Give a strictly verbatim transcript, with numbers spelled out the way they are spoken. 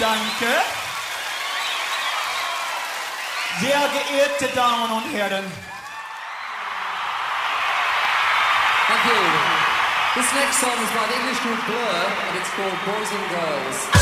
Danke. Sehr geehrte Damen und Herren. Thank you. This next song is by the English group Blur, and it's called Boys and Girls.